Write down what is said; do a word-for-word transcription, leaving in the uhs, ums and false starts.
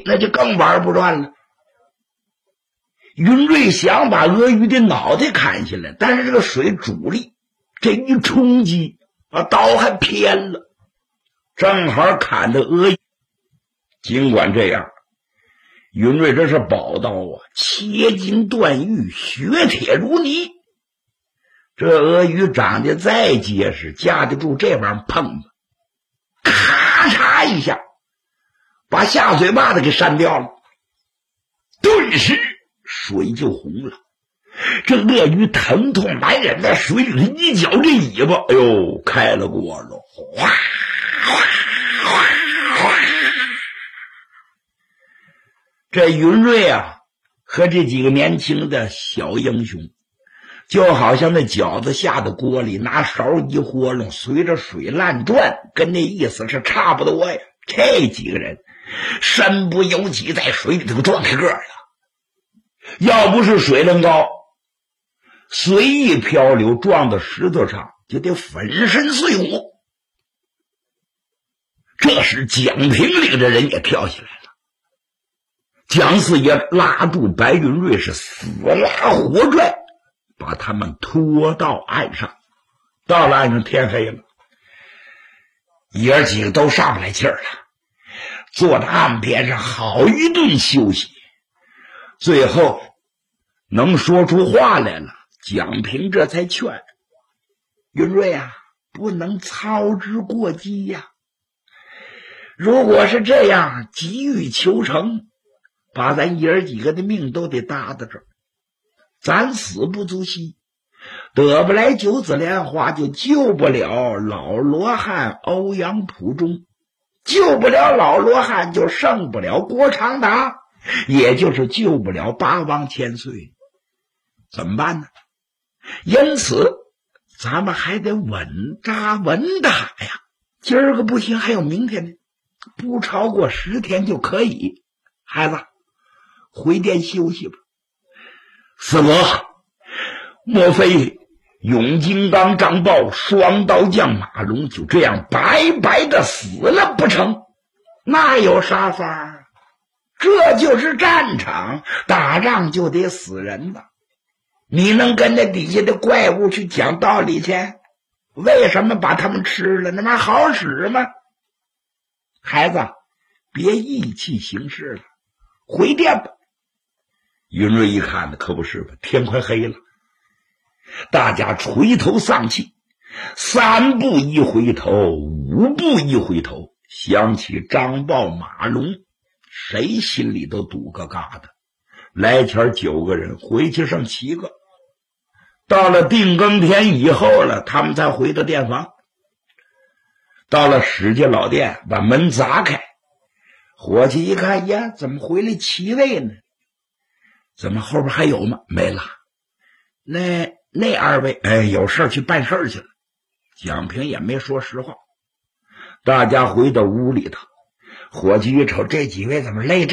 那就更玩不转了。云瑞想把鳄鱼的脑袋砍下来，但是这个水阻力这一冲击，把刀还偏了，正好砍的鳄鱼。尽管这样，云瑞这是宝刀啊，切金断玉，血铁如泥。这鳄鱼长得再结实，架得住这玩意儿碰吗？咔嚓一下，把下嘴巴子给扇掉了，顿时水就红了。这鳄鱼疼痛难忍，在水里一脚这尾巴，哎呦，开了锅了，哗哗哗哗！这云瑞啊，和这几个年轻的小英雄，就好像那饺子下的锅里拿勺一和弄，随着水乱转，跟那意思是差不多呀。这几个人身不由己，在水里头撞开个了。要不是水能高，随意漂流撞到石头上，就得粉身碎骨。这时蒋平领着人也跳下来了，蒋四爷拉住白云瑞，是死拉活拽，把他们拖到岸上。到了岸上，天黑了，爷儿几个都上不来气儿了，坐在岸边上好一顿休息。最后能说出话来了，蒋平这才劝云瑞啊，不能操之过急呀、啊。如果是这样急于求成，把咱爷儿几个的命都得搭在这儿，咱死不足惜，得不来九子莲花，就救不了老罗汉欧阳普忠，救不了老罗汉，就胜不了郭长达，也就是救不了八王千岁。怎么办呢？因此咱们还得稳扎稳打呀。今儿个不行，还有明天呢，不超过十天就可以。孩子，回殿休息吧。四哥，莫非永金刚张豹、双刀将马龙就这样白白的死了不成？那有啥法？这就是战场，打仗就得死人的。你能跟那底下的怪物去讲道理去？为什么把他们吃了？那玩意好使吗？孩子，别意气行事了，回殿吧。云瑞一看呢，可不是吧，天快黑了，大家垂头丧气，三步一回头，五步一回头，想起张豹、马龙，谁心里都堵个疙瘩。来前九个人，回去剩七个。到了定更天以后了，他们才回到殿房。到了史家老店，把门砸开，伙计一看，呀，怎么回来七位呢？怎么后边还有吗？没了。那那二位，哎，有事去办事去了。蒋平也没说实话。大家回到屋里头，伙计一瞅，这几位怎么累这